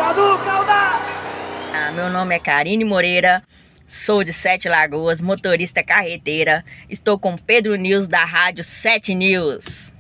do Caldas! Meu nome é Karine Moreira, sou de Sete Lagoas, motorista carreteira. Estou com Pedro News da Rádio 7 News.